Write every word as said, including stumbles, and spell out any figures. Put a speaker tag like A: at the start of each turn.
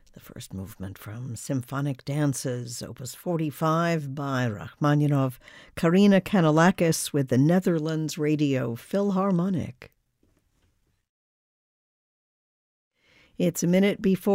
A: The first movement from Symphonic Dances, Opus forty-five by Rachmaninoff, Karina Kanellakis with the Netherlands Radio Philharmonic. It's a minute before